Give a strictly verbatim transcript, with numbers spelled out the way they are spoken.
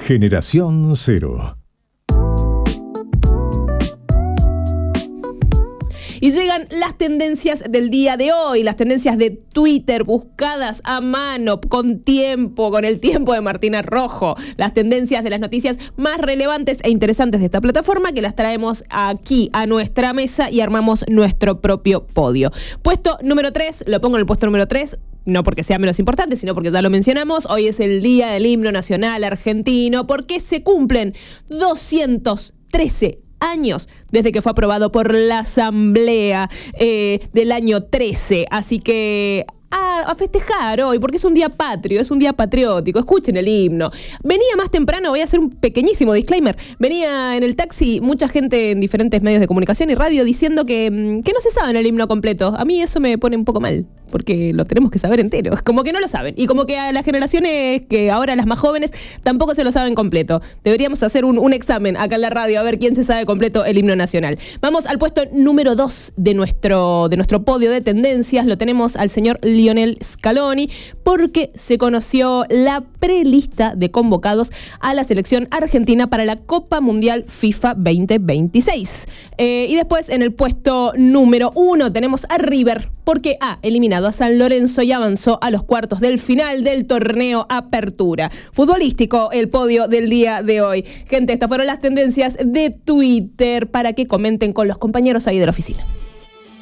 Generación Cero. Y llegan las tendencias del día de hoy, las tendencias de Twitter buscadas a mano, con tiempo, con el tiempo de Martina Rojo. Las tendencias de las noticias más relevantes e interesantes de esta plataforma que las traemos aquí a nuestra mesa y armamos nuestro propio podio. Puesto número tres, lo pongo en el puesto número tres. No porque sea menos importante, sino porque ya lo mencionamos. Hoy es el día del himno nacional argentino, porque se cumplen doscientos trece años desde que fue aprobado por la Asamblea eh, del año trece. Así que a, a festejar hoy, porque es un día patrio, es un día patriótico. Escuchen el himno. Venía más temprano, voy a hacer un pequeñísimo disclaimer. Venía en el taxi mucha gente en diferentes medios de comunicación y radio diciendo que, que no se sabe el himno completo. A mí eso me pone un poco mal, porque lo tenemos que saber entero. Es como que no lo saben. Y como que a las generaciones que ahora las más jóvenes tampoco se lo saben completo. Deberíamos hacer un, un examen acá en la radio a ver quién se sabe completo el himno nacional. Vamos al puesto número dos de nuestro, de nuestro podio de tendencias. Lo tenemos al señor Lionel Scaloni, porque se conoció la prelista de convocados a la selección argentina para la Copa Mundial FIFA veinte veintiséis. Eh, y después en el puesto número uno tenemos a River, porque ha eliminado a San Lorenzo y avanzó a los cuartos del final del torneo Apertura. Futbolístico el podio del día de hoy. Gente, estas fueron las tendencias de Twitter para que comenten con los compañeros ahí de la oficina.